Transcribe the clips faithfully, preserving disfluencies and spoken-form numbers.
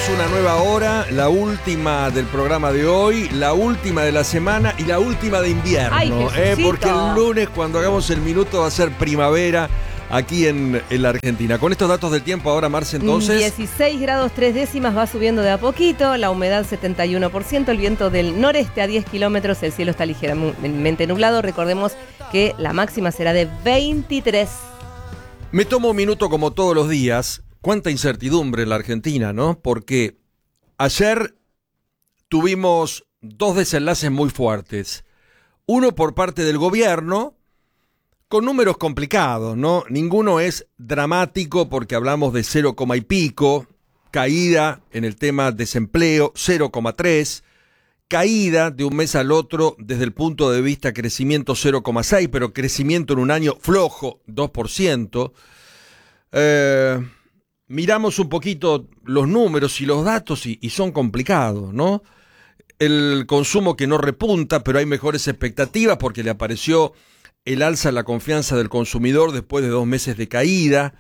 Arrancamos una nueva hora, la última del programa de hoy, la última de la semana y la última de invierno. Ay, eh, porque el lunes, cuando hagamos el minuto, va a ser primavera aquí en, en la Argentina. Con estos datos del tiempo ahora, Marce, entonces... dieciséis grados tres décimas, va subiendo de a poquito, la humedad setenta y uno por ciento, el viento del noreste a diez kilómetros, el cielo está ligeramente nublado. Recordemos que la máxima será de veintitrés. Me tomo un minuto como todos los días. Cuánta incertidumbre en la Argentina, ¿no? Porque ayer tuvimos dos desenlaces muy fuertes. Uno por parte del gobierno, con números complicados, ¿no? Ninguno es dramático porque hablamos de cero coma y pico, caída en el tema desempleo, cero coma tres, caída de un mes al otro desde el punto de vista crecimiento cero coma seis, pero crecimiento en un año flojo, dos por ciento. Eh... Miramos un poquito los números y los datos y, y son complicados, ¿no? El consumo que no repunta, pero hay mejores expectativas porque le apareció el alza en la confianza del consumidor después de dos meses de caída.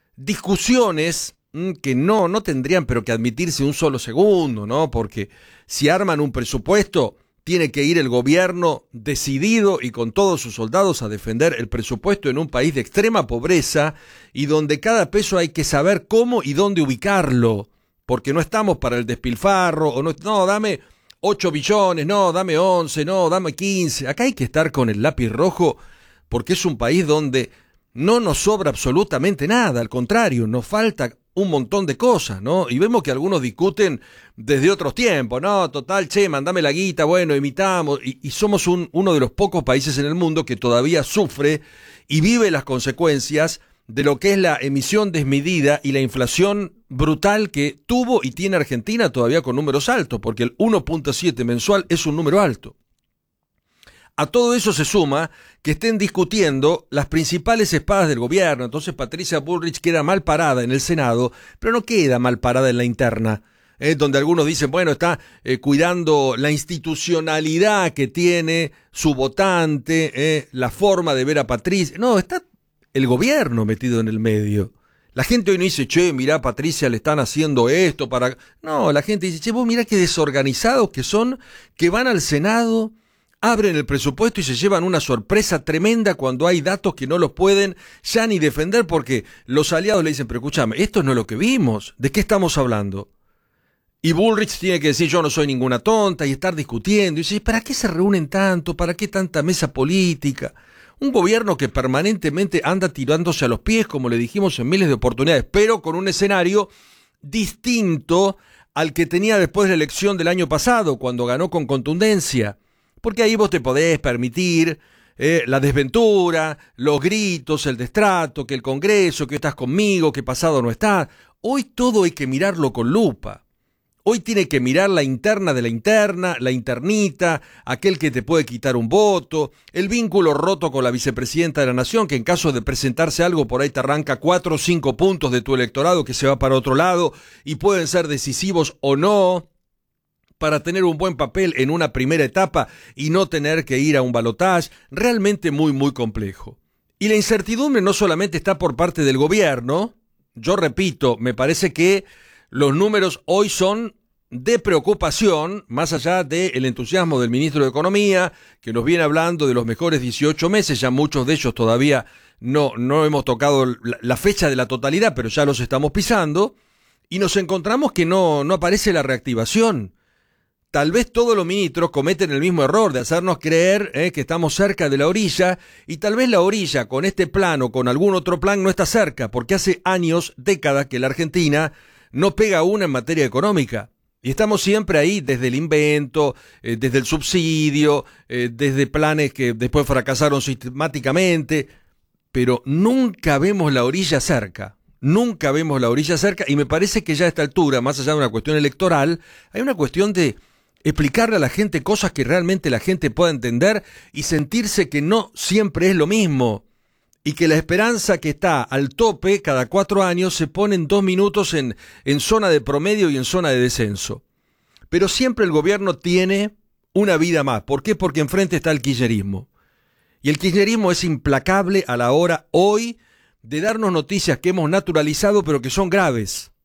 Discusiones mmm, que no, no tendrían pero que admitirse un solo segundo, ¿no? Porque si arman un presupuesto, tiene que ir el gobierno decidido y con todos sus soldados a defender el presupuesto en un país de extrema pobreza y donde cada peso hay que saber cómo y dónde ubicarlo, porque no estamos para el despilfarro, o no, no, dame ocho billones, no, dame once, no, dame quince. Acá hay que estar con el lápiz rojo porque es un país donde no nos sobra absolutamente nada, al contrario, nos falta un montón de cosas, ¿no? Y vemos que algunos discuten desde otros tiempos, ¿no? Total, che, mandame la guita, bueno, imitamos, y, y somos un, uno de los pocos países en el mundo que todavía sufre y vive las consecuencias de lo que es la emisión desmedida y la inflación brutal que tuvo y tiene Argentina todavía con números altos, porque el uno punto siete mensual es un número alto. A todo eso se suma que estén discutiendo las principales espadas del gobierno. Entonces Patricia Bullrich queda mal parada en el Senado, pero no queda mal parada en la interna, eh, donde algunos dicen, bueno, está eh, cuidando la institucionalidad que tiene su votante, eh, la forma de ver a Patricia. No, está el gobierno metido en el medio. La gente hoy no dice, che, mirá, Patricia, le están haciendo esto para... No, la gente dice, che, vos mirá qué desorganizados que son, que van al Senado... Abren el presupuesto y se llevan una sorpresa tremenda cuando hay datos que no los pueden ya ni defender porque los aliados le dicen, pero escúchame, esto no es lo que vimos, ¿de qué estamos hablando? Y Bullrich tiene que decir, yo no soy ninguna tonta y estar discutiendo. Y dice, ¿para qué se reúnen tanto? ¿Para qué tanta mesa política? Un gobierno que permanentemente anda tirándose a los pies, como le dijimos en miles de oportunidades, pero con un escenario distinto al que tenía después de la elección del año pasado, cuando ganó con contundencia. Porque ahí vos te podés permitir eh, la desventura, los gritos, el destrato, que el Congreso, que estás conmigo, que pasado no está. Hoy todo hay que mirarlo con lupa. Hoy tiene que mirar la interna de la interna, la internita, aquel que te puede quitar un voto, el vínculo roto con la vicepresidenta de la Nación, que en caso de presentarse algo por ahí te arranca cuatro o cinco puntos de tu electorado que se va para otro lado y pueden ser decisivos o no, para tener un buen papel en una primera etapa y no tener que ir a un balotaje, realmente muy, muy complejo. Y la incertidumbre no solamente está por parte del gobierno, yo repito, me parece que los números hoy son de preocupación, más allá del entusiasmo del ministro de Economía, que nos viene hablando de los mejores dieciocho meses, ya muchos de ellos todavía no, no hemos tocado la, la fecha de la totalidad, pero ya los estamos pisando, y nos encontramos que no, no aparece la reactivación. Tal vez todos los ministros cometen el mismo error de hacernos creer eh, que estamos cerca de la orilla y tal vez la orilla con este plan o con algún otro plan no está cerca porque hace años, décadas que la Argentina no pega una en materia económica y estamos siempre ahí desde el invento, eh, desde el subsidio, eh, desde planes que después fracasaron sistemáticamente, pero nunca vemos la orilla cerca. Nunca vemos la orilla cerca y me parece que ya a esta altura, más allá de una cuestión electoral, hay una cuestión de explicarle a la gente cosas que realmente la gente pueda entender y sentirse que no siempre es lo mismo y que la esperanza que está al tope cada cuatro años se pone en dos minutos en, en zona de promedio y en zona de descenso. Pero siempre el gobierno tiene una vida más. ¿Por qué? Porque enfrente está el kirchnerismo. Y el kirchnerismo es implacable a la hora hoy de darnos noticias que hemos naturalizado pero que son graves.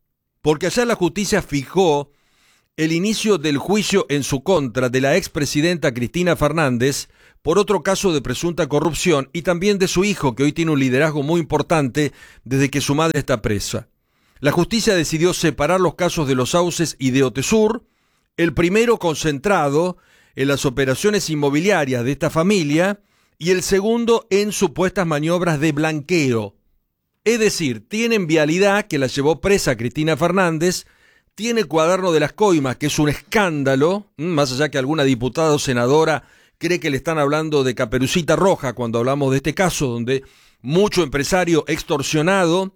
porque ayer la justicia fijó el inicio del juicio en su contra de la expresidenta Cristina Fernández por otro caso de presunta corrupción y también de su hijo, que hoy tiene un liderazgo muy importante desde que su madre está presa. La justicia decidió separar los casos de Los Sauces y de Otesur, el primero concentrado en las operaciones inmobiliarias de esta familia y el segundo en supuestas maniobras de blanqueo. Es decir, tienen vialidad, que la llevó presa Cristina Fernández, tiene cuaderno de las coimas, que es un escándalo, más allá que alguna diputada o senadora cree que le están hablando de Caperucita Roja cuando hablamos de este caso, donde mucho empresario extorsionado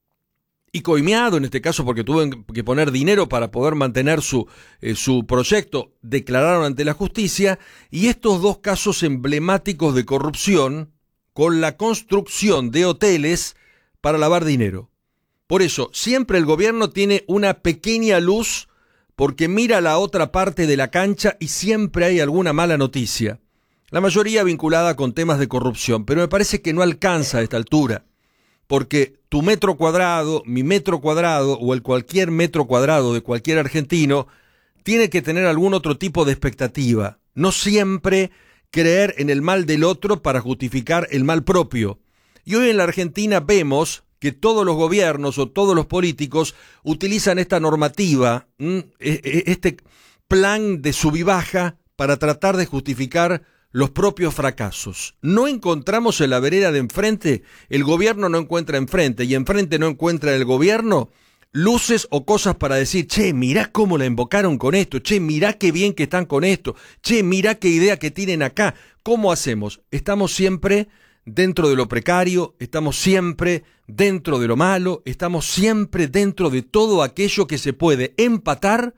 y coimeado, en este caso porque tuvo que poner dinero para poder mantener su, eh, su proyecto, declararon ante la justicia, y estos dos casos emblemáticos de corrupción con la construcción de hoteles para lavar dinero. Por eso, siempre el gobierno tiene una pequeña luz porque mira la otra parte de la cancha y siempre hay alguna mala noticia. La mayoría vinculada con temas de corrupción, pero me parece que no alcanza a esta altura, porque tu metro cuadrado, mi metro cuadrado o el cualquier metro cuadrado de cualquier argentino tiene que tener algún otro tipo de expectativa. No siempre creer en el mal del otro para justificar el mal propio. Y hoy en la Argentina vemos que todos los gobiernos o todos los políticos utilizan esta normativa, este plan de sub y baja para tratar de justificar los propios fracasos. No encontramos en la vereda de enfrente, el gobierno no encuentra enfrente y enfrente no encuentra el gobierno luces o cosas para decir, che, mirá cómo la invocaron con esto, che, mirá qué bien que están con esto, che, mirá qué idea que tienen acá. ¿Cómo hacemos? Estamos siempre dentro de lo precario, estamos siempre dentro de lo malo, estamos siempre dentro de todo aquello que se puede empatar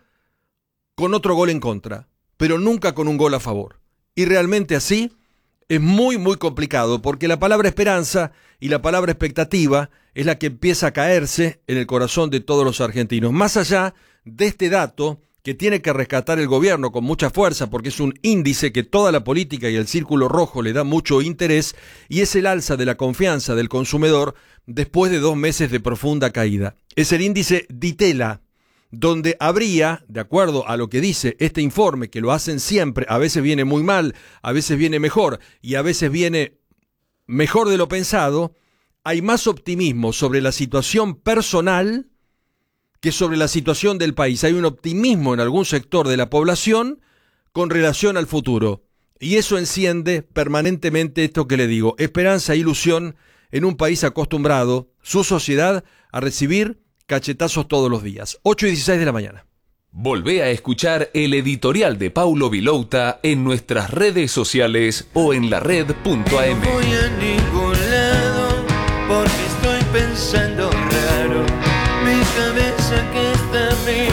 con otro gol en contra, pero nunca con un gol a favor. Y realmente así es muy muy complicado, porque la palabra esperanza y la palabra expectativa es la que empieza a caerse en el corazón de todos los argentinos. Más allá de este dato que tiene que rescatar el gobierno con mucha fuerza, porque es un índice que toda la política y el círculo rojo le da mucho interés, y es el alza de la confianza del consumidor después de dos meses de profunda caída. Es el índice Ditela, donde habría, de acuerdo a lo que dice este informe, que lo hacen siempre, a veces viene muy mal, a veces viene mejor, y a veces viene mejor de lo pensado, hay más optimismo sobre la situación personal que sobre la situación del país. Hay un optimismo en algún sector de la población con relación al futuro. Y eso enciende permanentemente esto que le digo, esperanza e ilusión en un país acostumbrado, su sociedad, a recibir cachetazos todos los días. ocho y dieciséis de la mañana. Volvé a escuchar el editorial de Paulo Vilouta en nuestras redes sociales o en la red punto a m. No voy a ningún lado porque estoy pensando raro. Mi cabeza que está bien.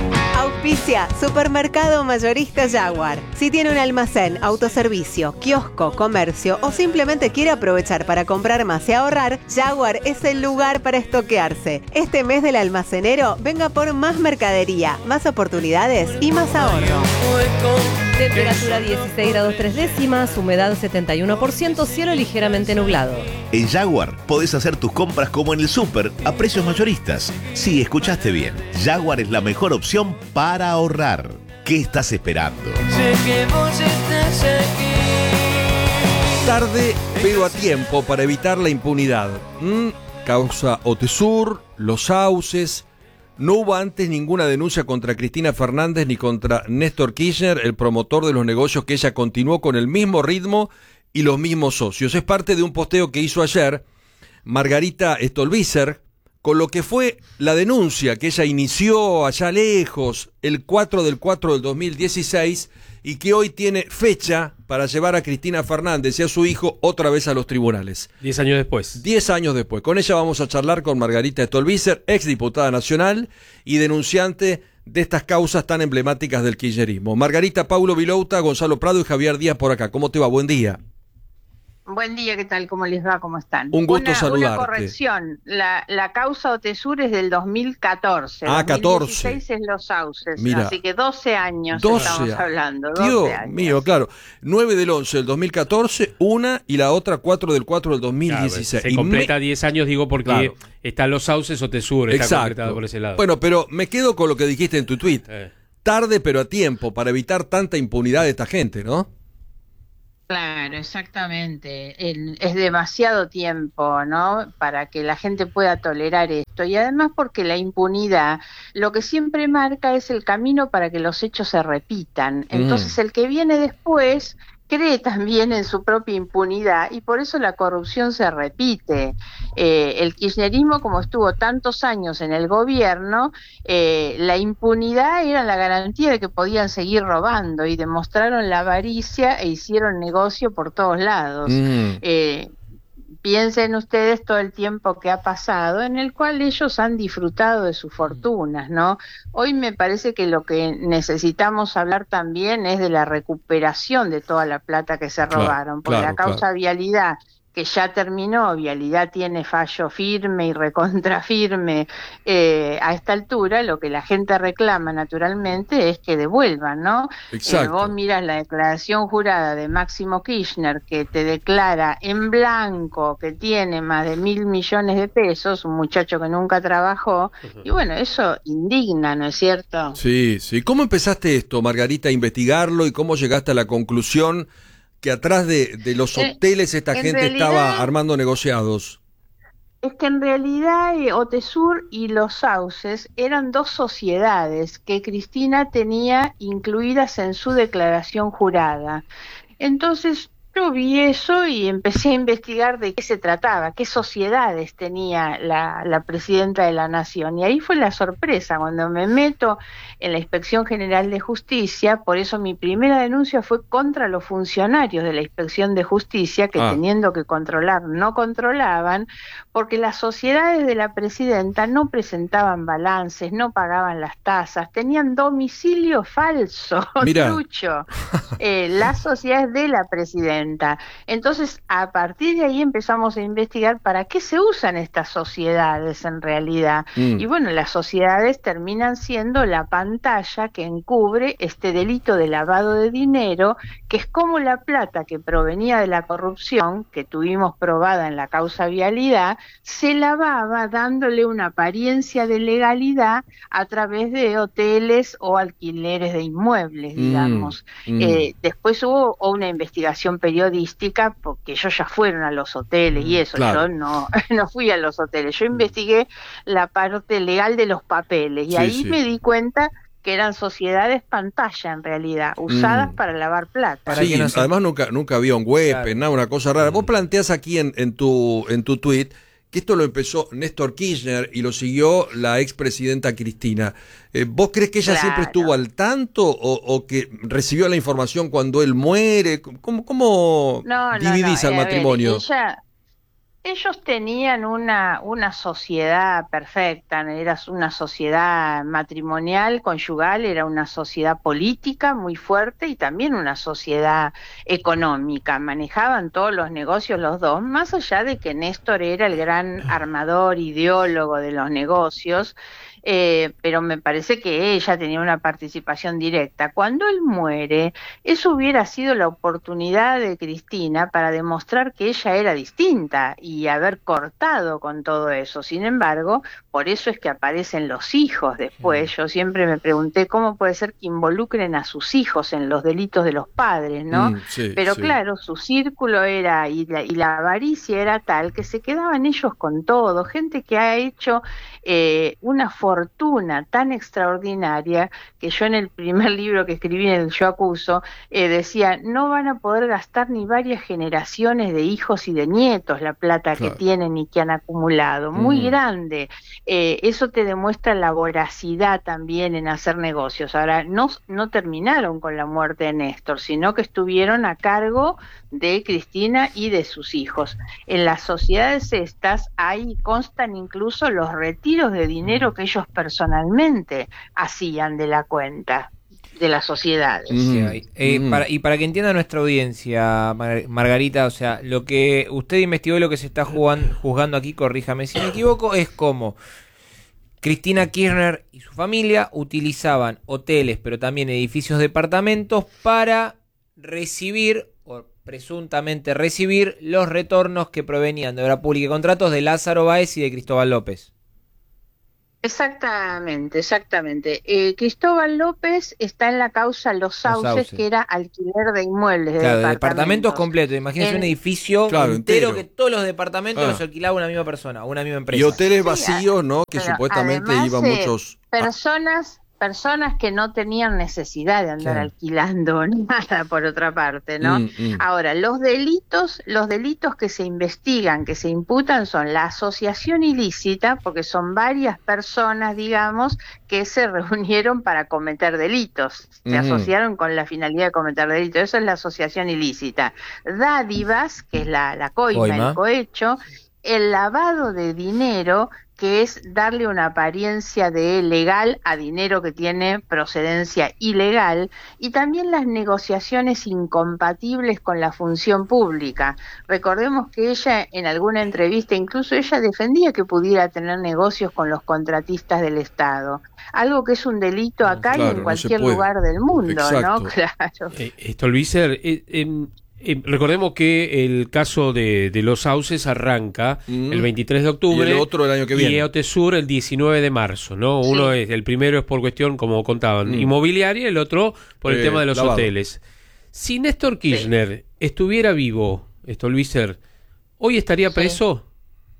Auspicia Supermercado Mayorista Jaguar. Si tiene un almacén, autoservicio, kiosco, comercio o simplemente quiere aprovechar para comprar más y ahorrar, Jaguar es el lugar para estoquearse. Este mes del almacenero, venga por más mercadería, más oportunidades y más ahorro. Temperatura dieciséis grados tres décimas, humedad setenta y uno por ciento, cielo ligeramente nublado. En Jaguar podés hacer tus compras como en el súper, a precios mayoristas. Sí, escuchaste bien. Jaguar es la mejor opción para ahorrar. ¿Qué estás esperando? Sé que vos estás aquí. Tarde, pero a tiempo para evitar la impunidad. ¿Mm? Causa Otesur, Los Sauces. No hubo antes ninguna denuncia contra Cristina Fernández ni contra Néstor Kirchner, el promotor de los negocios, que ella continuó con el mismo ritmo y los mismos socios. Es parte de un posteo que hizo ayer Margarita Stolbizer, con lo que fue la denuncia que ella inició allá lejos, el cuatro del cuatro del dos mil dieciséis, y que hoy tiene fecha para llevar a Cristina Fernández y a su hijo otra vez a los tribunales. Diez años después. Diez años después. Con ella vamos a charlar con Margarita Stolbizer, exdiputada nacional y denunciante de estas causas tan emblemáticas del kirchnerismo. Margarita, Paulo Vilouta, Gonzalo Prado y Javier Díaz por acá. ¿Cómo te va? Buen día. Buen día, ¿qué tal? ¿Cómo les va? ¿Cómo están? Un gusto una, saludarte. Una corrección, la, la causa Otesur es del dos mil catorce. Ah, catorce. dos mil dieciséis es Los Sauces, Mira, así que doce años doce estamos hablando. doce Dios años. mío, claro. nueve del once del dos mil catorce, una y la otra cuatro del cuatro del dos mil dieciséis. Claro, se y completa me... diez años, digo, porque claro. Están Los Sauces, Otesur, está Exacto. completado por ese lado. Bueno, pero me quedo con lo que dijiste en tu tweet. Eh. Tarde pero a tiempo, para evitar tanta impunidad de esta gente, ¿no? Claro, exactamente. El, es demasiado tiempo, ¿no? Para que la gente pueda tolerar esto. Y además porque la impunidad lo que siempre marca es el camino para que los hechos se repitan. Entonces mm. el que viene después cree también en su propia impunidad y por eso la corrupción se repite. Eh, el kirchnerismo, como estuvo tantos años en el gobierno, eh, la impunidad era la garantía de que podían seguir robando y demostraron la avaricia e hicieron negocio por todos lados. Mm. Eh, Piensen ustedes todo el tiempo que ha pasado en el cual ellos han disfrutado de sus fortunas, ¿no? Hoy me parece que lo que necesitamos hablar también es de la recuperación de toda la plata que se robaron, claro, porque claro, la causa claro. vialidad, que ya terminó, Vialidad tiene fallo firme y recontrafirme eh, a esta altura, lo que la gente reclama naturalmente es que devuelvan, ¿no? Exacto. Eh, vos miras la declaración jurada de Máximo Kirchner que te declara en blanco que tiene más de mil millones de pesos, un muchacho que nunca trabajó, uh-huh. y bueno, eso indigna, ¿no es cierto? Sí, sí. ¿Cómo empezaste esto, Margarita, a investigarlo y cómo llegaste a la conclusión que atrás de, de los hoteles esta eh, gente realidad, estaba armando negociados? Es que en realidad eh, Otesur y Los Sauces eran dos sociedades que Cristina tenía incluidas en su declaración jurada. Entonces yo vi eso y empecé a investigar de qué se trataba, qué sociedades tenía la, la presidenta de la Nación. Y ahí fue la sorpresa, cuando me meto en la Inspección General de Justicia, por eso mi primera denuncia fue contra los funcionarios de la Inspección de Justicia, que ah. teniendo que controlar, no controlaban, porque las sociedades de la presidenta no presentaban balances, no pagaban las tasas, tenían domicilio falso, trucho, eh, las sociedades de la presidenta. Entonces, a partir de ahí empezamos a investigar para qué se usan estas sociedades en realidad. Mm. Y bueno, las sociedades terminan siendo la pantalla que encubre este delito de lavado de dinero, que es como la plata que provenía de la corrupción, que tuvimos probada en la causa Vialidad, se lavaba dándole una apariencia de legalidad a través de hoteles o alquileres de inmuebles, digamos. Mm. Mm. Eh, después hubo una investigación periodística periodística, porque ellos ya fueron a los hoteles y eso, claro. yo no, no fui a los hoteles, yo investigué la parte legal de los papeles y sí, ahí sí. me di cuenta que eran sociedades pantalla en realidad, usadas mm. para lavar plata. Para sí, no se... además nunca, nunca había un web, claro. nada, una cosa rara. Mm. Vos planteás aquí en, en tu en tu tweet que esto lo empezó Néstor Kirchner y lo siguió la expresidenta Cristina. Eh, ¿Vos crees que ella claro. siempre estuvo al tanto o, o que recibió la información cuando él muere? ¿Cómo, cómo no, dividís no, no. al matrimonio? Ver, ella, ellos tenían una, una sociedad perfecta, era una sociedad matrimonial, conyugal, era una sociedad política muy fuerte y también una sociedad económica. Manejaban todos los negocios los dos, más allá de que Néstor era el gran armador, ideólogo de los negocios, eh, pero me parece que ella tenía una participación directa. Cuando él muere, eso hubiera sido la oportunidad de Cristina para demostrar que ella era distinta y haber cortado con todo eso. Sin embargo, por eso es que aparecen los hijos después. Yo siempre me pregunté cómo puede ser que involucren a sus hijos en los delitos de los padres, ¿no? Mm, sí, pero sí. claro, su círculo era, y la, y la avaricia era tal que se quedaban ellos con todo. Gente que ha hecho eh, una fortuna tan extraordinaria que yo en el primer libro que escribí, en el Yo Acuso, eh, decía, no van a poder gastar ni varias generaciones de hijos y de nietos la plata claro. que tienen y que han acumulado. Muy mm. grande. Eh, eso te demuestra la voracidad también en hacer negocios. Ahora, no, no terminaron con la muerte de Néstor, sino que estuvieron a cargo de Cristina y de sus hijos. En las sociedades estas, ahí constan incluso los retiros de dinero que ellos personalmente hacían de la cuenta. de las sociedades. Mm. Sí, eh, mm. para, y para que entienda nuestra audiencia, Mar Margarita, o sea, lo que usted investigó y lo que se está jugando, juzgando aquí, corríjame si me equivoco, es como Cristina Kirchner y su familia utilizaban hoteles, pero también edificios departamentos para recibir, o presuntamente recibir, los retornos que provenían de obra pública y contratos de Lázaro Báez y de Cristóbal López. Exactamente, exactamente. Eh, Cristóbal López está en la causa Los Sauces, Los Sauces. que era alquiler de inmuebles. Claro, de departamentos, departamentos completos. Imagínense en, un edificio claro, entero, entero que todos los departamentos ah. los alquilaba una misma persona, una misma empresa. Y hoteles vacíos, sí, ¿no? Que supuestamente iban eh, muchos... Personas... personas que no tenían necesidad de andar claro. alquilando nada por otra parte, ¿no? Mm, mm. Ahora, los delitos, los delitos que se investigan, que se imputan son la asociación ilícita, porque son varias personas, digamos, que se reunieron para cometer delitos, se mm. asociaron con la finalidad de cometer delitos, eso es la asociación ilícita. Dádivas, que es la, la coima, coima, el cohecho, el lavado de dinero, que es darle una apariencia de legal a dinero que tiene procedencia ilegal, y también las negociaciones incompatibles con la función pública. Recordemos que ella en alguna entrevista, incluso ella defendía que pudiera tener negocios con los contratistas del Estado, algo que es un delito acá claro, y en cualquier no lugar del mundo, Exacto. ¿no? Claro. Eh, Stolbizer, eh, eh, Eh, recordemos que el caso de, de Los Sauces arranca mm. el veintitrés de octubre y el otro el año que viene. Y Otesur el diecinueve de marzo, ¿no? Sí. Uno es, el primero es por cuestión, como contaban, mm. inmobiliaria, el otro por el eh, tema de los lavado. hoteles. Si Néstor Kirchner sí. estuviera vivo, Stolbizer, ¿hoy estaría preso? Sí.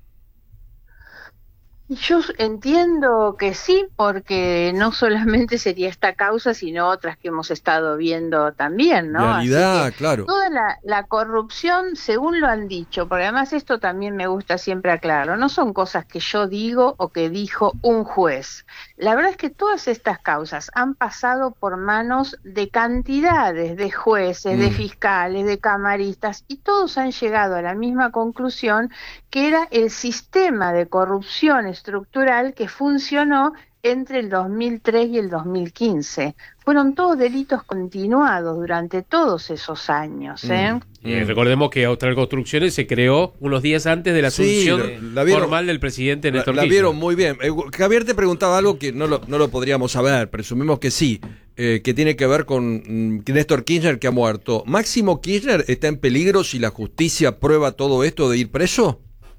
Yo entiendo que sí, porque no solamente sería esta causa, sino otras que hemos estado viendo también, ¿no? Realidad, claro. Toda la, la corrupción, según lo han dicho, porque además esto también me gusta siempre aclararlo, no son cosas que yo digo o que dijo un juez. La verdad es que todas estas causas han pasado por manos de cantidades de jueces, mm. de fiscales, de camaristas, y todos han llegado a la misma conclusión, que era el sistema de corrupción estructural que funcionó entre el dos mil tres y el dos mil quince. Fueron todos delitos continuados durante todos esos años. ¿eh? Mm. Eh, recordemos que Austral Construcciones se creó unos días antes de la asunción sí, la, la vieron, formal del presidente Néstor la, Kirchner. La vieron muy bien. Eh, Javier te preguntaba algo que no lo, no lo podríamos saber, presumimos que sí, eh, que tiene que ver con mm, Néstor Kirchner, que ha muerto. ¿Máximo Kirchner está en peligro si la justicia prueba todo esto de ir preso?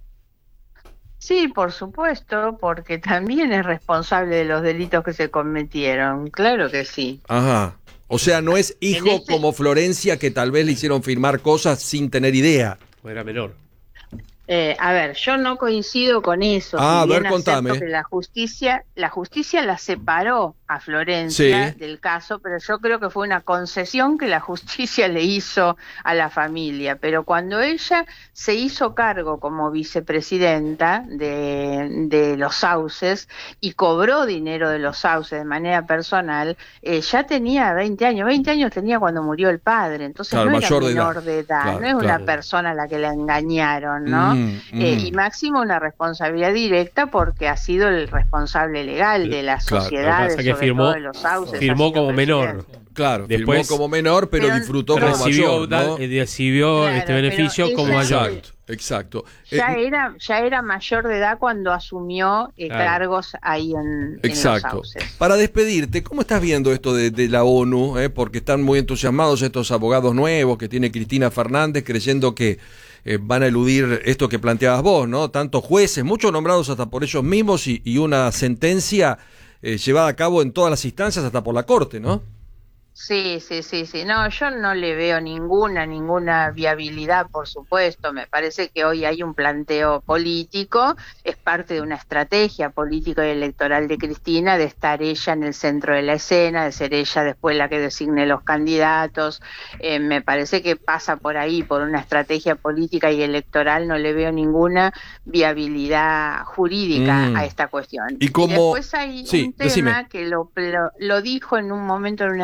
Sí, por supuesto, porque también es responsable de los delitos que se cometieron, claro que sí. Ajá, o sea, no es hijo este... como Florencia, que tal vez le hicieron firmar cosas sin tener idea. O era menor. Eh, a ver, yo no coincido con eso. Ah, si a ver, contame. Que la justicia, la justicia la separó a Florencia sí. del caso, pero yo creo que fue una concesión que la justicia le hizo a la familia. Pero cuando ella se hizo cargo como vicepresidenta de, de Los Sauces y cobró dinero de Los Sauces de manera personal, eh, ya tenía veinte años. veinte años tenía cuando murió el padre, entonces claro, no era mayor menor de edad, de edad claro, no es claro. una persona a la que la engañaron, ¿no? Mm, mm. Eh, y Máximo una responsabilidad directa porque ha sido el responsable legal de las claro, sociedades, que firmó, de Los Sauces, firmó como menor. Claro, después firmó como menor, pero, pero disfrutó como recibió, mayor, ¿no? Recibió claro, este beneficio como mayor. Exacto, exacto. Ya eh, era ya era mayor de edad cuando asumió eh, claro. cargos ahí en, exacto. en Los Sauces. Para despedirte, ¿cómo estás viendo esto de, de la ONU? Eh? Porque están muy entusiasmados estos abogados nuevos que tiene Cristina Fernández, creyendo que eh, van a eludir esto que planteabas vos, ¿no? Tantos jueces, muchos nombrados hasta por ellos mismos y, y una sentencia eh, llevada a cabo en todas las instancias, hasta por la Corte, ¿no? Sí, sí, sí, sí. No, yo no le veo ninguna, ninguna viabilidad, por supuesto. Me parece que hoy hay un planteo político, es parte de una estrategia política y electoral de Cristina, de estar ella en el centro de la escena, de ser ella después la que designe los candidatos. Eh, me parece que pasa por ahí, por una estrategia política y electoral. No le veo ninguna viabilidad jurídica mm. a esta cuestión. Y, como... y después hay sí, un tema decime. que lo, lo, lo dijo en un momento en una entrevista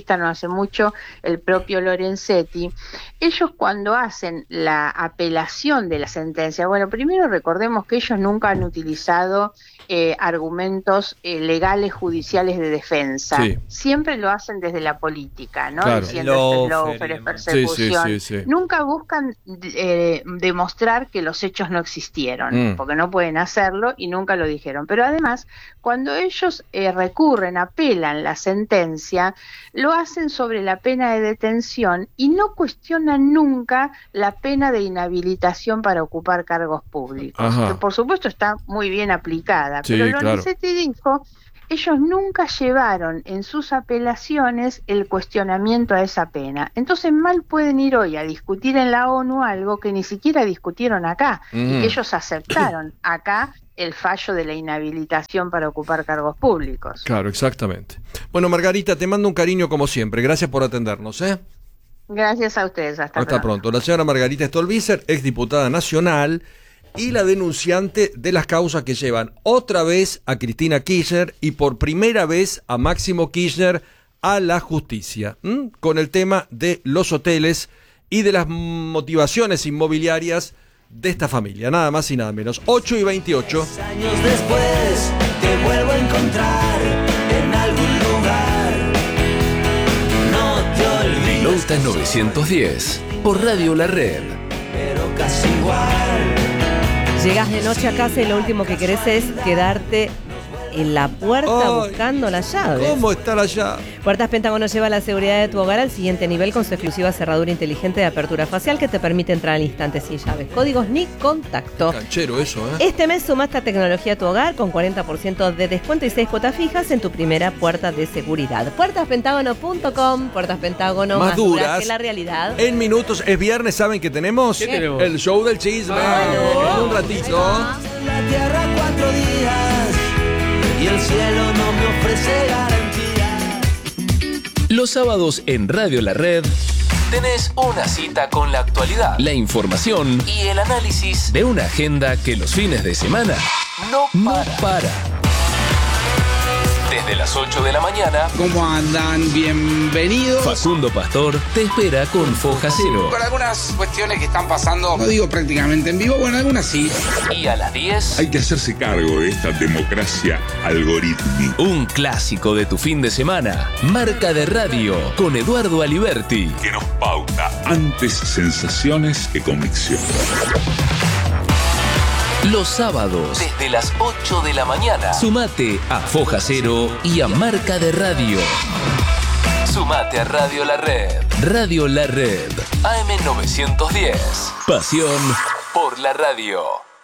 jurista no hace mucho, el propio Lorenzetti, ellos cuando hacen la apelación de la sentencia, bueno, primero recordemos que ellos nunca han utilizado eh, argumentos eh, legales judiciales de defensa, sí. Siempre lo hacen desde la política, ¿no? Claro. Diciendo este lawfare, es persecución. Sí, sí, sí, sí. Nunca buscan eh, demostrar que los hechos no existieron, mm. porque no pueden hacerlo y nunca lo dijeron. Pero además, cuando ellos eh, recurren, apelan la sentencia, lo hacen sobre la pena de detención y no cuestionan nunca la pena de inhabilitación para ocupar cargos públicos, Ajá. que por supuesto está muy bien aplicada, sí, pero claro. Lorenzetti dijo, ellos nunca llevaron en sus apelaciones el cuestionamiento a esa pena. Entonces mal pueden ir hoy a discutir en la ONU algo que ni siquiera discutieron acá, mm. y que ellos aceptaron acá el fallo de la inhabilitación para ocupar cargos públicos. Claro, exactamente. Bueno, Margarita, te mando un cariño como siempre. Gracias por atendernos, ¿eh? Gracias a ustedes. Hasta, Hasta pronto. pronto. La señora Margarita Stolbizer, exdiputada nacional y la denunciante de las causas que llevan otra vez a Cristina Kirchner y por primera vez a Máximo Kirchner a la justicia, ¿m? Con el tema de los hoteles y de las motivaciones inmobiliarias de esta familia, nada más y nada menos. Ocho y veintiocho. Años después te vuelvo a encontrar en algún lugar. No te olvides. Villouta novecientos diez por Radio La Red. Pero casi igual. Llegas de noche a casa y lo último que querés es quedarte en la puerta oh, buscando la llave. ¿Cómo está la llave? Puertas Pentágono lleva la seguridad de tu hogar al siguiente nivel con su exclusiva cerradura inteligente de apertura facial que te permite entrar al instante sin llaves, códigos ni contacto. Canchero eso, ¿eh? Este mes sumaste a tecnología a tu hogar con cuarenta por ciento de descuento y seis cuotas fijas en tu primera puerta de seguridad. puertas pentágono punto com, Puertas Pentágono, más, más duras, duras que la realidad. En minutos, es viernes, ¿saben qué tenemos? ¿Qué tenemos? El show del chisme. Ah, en un ratito. La tierra cuatro días y el cielo no me ofrece garantía. Los sábados en Radio La Red tenés una cita con la actualidad, la información y el análisis de una agenda que los fines de semana no para. No para. Desde las ocho de la mañana, ¿cómo andan? Bienvenidos. Facundo Pastor te espera con Foja Cero. Con algunas cuestiones que están pasando, no digo prácticamente en vivo, bueno, algunas sí. Y a las diez, hay que hacerse cargo de esta democracia algorítmica. Un clásico de tu fin de semana, Marca de Radio, con Eduardo Aliberti. Que nos pauta antes sensaciones que convicción. Los sábados, desde las ocho de la mañana, sumate a Foja Cero y a Marca de Radio. Sumate a Radio La Red. Radio La Red, A M novecientos diez. Pasión por la radio.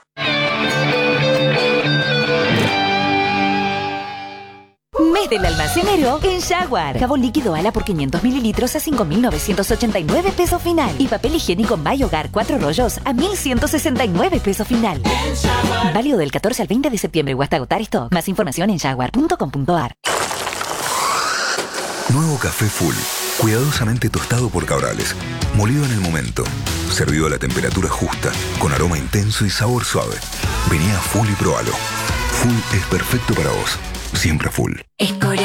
Mes del almacenero en Jaguar. Jabón líquido Ala por quinientos mililitros a cinco mil novecientos ochenta y nueve pesos final. Y papel higiénico My Hogar cuatro rollos a mil ciento sesenta y nueve pesos final. Válido del catorce al veinte de septiembre o hasta agotar stock. Más información en jaguar punto com punto a r. Nuevo café Full. Cuidadosamente tostado por Cabrales. Molido en el momento. Servido a la temperatura justa. Con aroma intenso y sabor suave. Vení a Full y probalo. Full es perfecto para vos. Siempre Full.